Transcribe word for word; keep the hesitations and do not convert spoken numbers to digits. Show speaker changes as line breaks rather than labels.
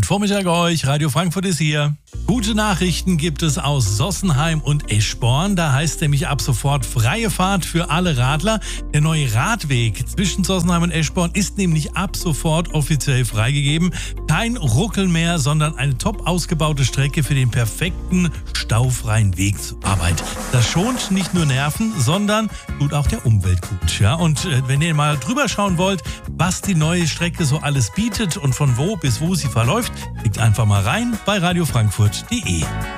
Guten Vormittag euch, Radio Frankfurt ist hier. Gute Nachrichten gibt es aus Sossenheim und Eschborn. Da heißt nämlich ab sofort freie Fahrt für alle Radler. Der neue Radweg zwischen Sossenheim und Eschborn ist nämlich ab sofort offiziell freigegeben. Kein Ruckel mehr, sondern eine top ausgebaute Strecke für den perfekten staufreien Weg zur Arbeit. Das schont nicht nur Nerven, sondern tut auch der Umwelt gut. Ja? Und äh, wenn ihr mal drüber schauen wollt, was die neue Strecke so alles bietet und von wo bis wo sie verläuft, klickt einfach mal rein bei radio frankfurt punkt de.